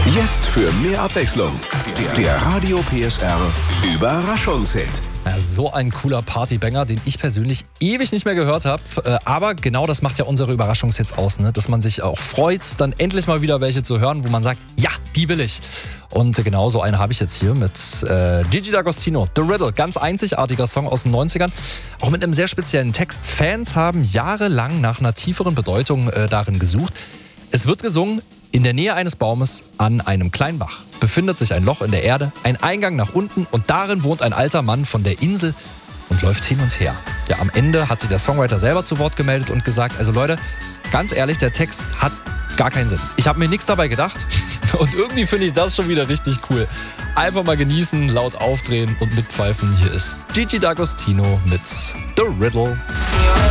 Jetzt für mehr Abwechslung. Der Radio PSR Überraschungshit. Ja, so ein cooler Partybanger, den ich persönlich ewig nicht mehr gehört habe. Aber genau das macht ja unsere Überraschungshits aus, ne? Dass man sich auch freut, dann endlich mal wieder welche zu hören, wo man sagt, ja, die will ich. Und genau so einen habe ich jetzt hier mit Gigi D'Agostino, The Riddle. Ganz einzigartiger Song aus den 90ern. Auch mit einem sehr speziellen Text. Fans haben jahrelang nach einer tieferen Bedeutung darin gesucht. Es wird gesungen: In der Nähe eines Baumes an einem kleinen Bach befindet sich ein Loch in der Erde, ein Eingang nach unten und darin wohnt ein alter Mann von der Insel und läuft hin und her. Ja, am Ende hat sich der Songwriter selber zu Wort gemeldet und gesagt, also Leute, ganz ehrlich, der Text hat gar keinen Sinn. Ich habe mir nichts dabei gedacht und irgendwie finde ich das schon wieder richtig cool. Einfach mal genießen, laut aufdrehen und mitpfeifen. Hier ist Gigi D'Agostino mit The Riddle.